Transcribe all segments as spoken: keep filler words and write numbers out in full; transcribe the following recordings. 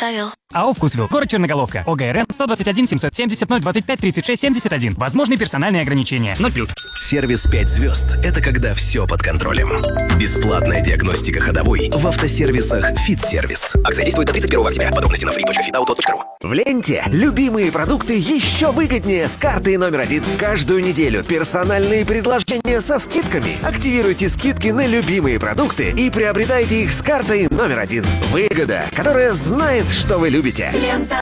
оставил. АО «Вкусвилл», город Черноголовка, ОГРН сто двадцать один семьсот семьдесят ноль двадцать пять тридцать шесть семьдесят один. Возможны персональные ограничения. ноль плюс. Сервис пять звезд – это когда все под контролем. Бесплатная диагностика ходовой в автосервисах «Фит-сервис». Акция действует до тридцать первого октября. Подробности на фри точка фитауто точка ру. В ленте любимые продукты еще выгоднее с картой номер один. Каждую неделю персональные предложения со скидками. Активируйте скидки на любимые продукты и приобретайте их с картой номер один. Выгода, которая знает, что вы любите. Лента.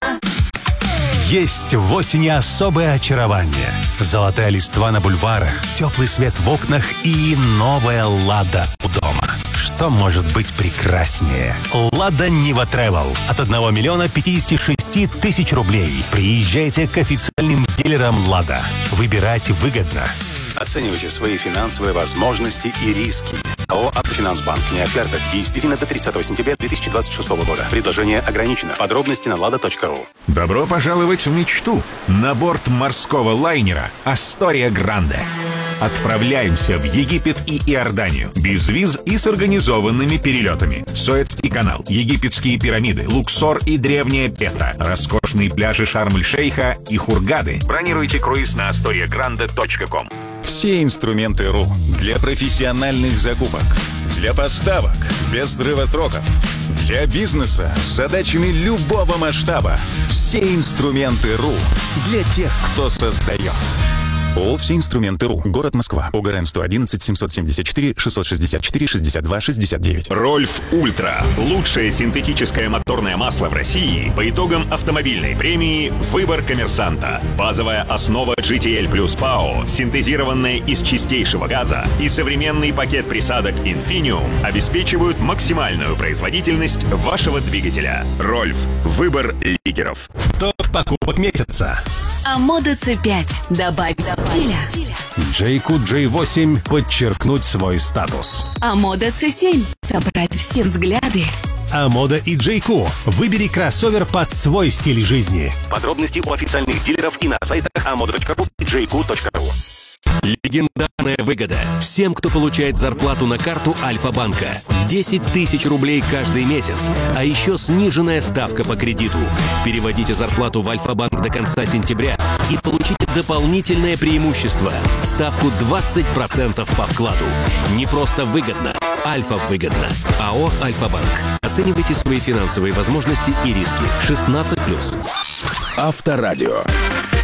Есть в осени особое очарование. Золотая листва на бульварах, теплый свет в окнах и новая «Лада» у дома. Что может быть прекраснее? «Лада Нива Тревел» от одного миллиона пятидесяти шести тысяч рублей. Приезжайте к официальным дилерам «Лада». Выбирать выгодно. Оценивайте свои финансовые возможности и риски. АО «Автофинансбанк». Не оферта действительно до тридцатого сентября две тысячи двадцать шестого года. Предложение ограничено. Подробности на лада точка ру. Добро пожаловать в мечту. На борт морского лайнера «Астория Гранде». Отправляемся в Египет и Иорданию. Без виз и с организованными перелетами. Суэцкий канал, египетские пирамиды, Луксор и древняя Петра, роскошные пляжи Шарм-эль-Шейха и Хургады. Бронируйте круиз на астория гранде точка ком. Все инструменты РУ для профессиональных закупок, для поставок без срыва сроков, для бизнеса с задачами любого масштаба. Все инструменты РУ для тех, кто создает. ООО «Все инструменты РУ». Город Москва. ОГРН сто одиннадцать семьсот семьдесят четыре шестьсот шестьдесят четыре шестьдесят два шестьдесят девять. Рольф Ультра. Лучшее синтетическое моторное масло в России по итогам автомобильной премии «Выбор коммерсанта». Базовая основа джи ти эл плюс ПАО, синтезированная из чистейшего газа, и современный пакет присадок Infinium обеспечивают максимальную производительность вашего двигателя. Рольф. Выбор лидеров. Топ покупок месяца. Амода си пять. Добавить стиля. Джейку джей восемь подчеркнуть свой статус. Амода си семь. Собрать все взгляды. Амода и Джейку. Выбери кроссовер под свой стиль жизни. Подробности у официальных дилеров и на сайтах амода точка ру и джейку точка ру. Легендарная выгода всем, кто получает зарплату на карту Альфа-банка. десять тысяч рублей каждый месяц, а еще сниженная ставка по кредиту. Переводите зарплату в Альфа-банк до конца сентября и получите дополнительное преимущество – ставку двадцать процентов по вкладу. Не просто выгодно, Альфа-выгодно. АО «Альфа-банк». Оценивайте свои финансовые возможности и риски. шестнадцать плюс. Авторадио.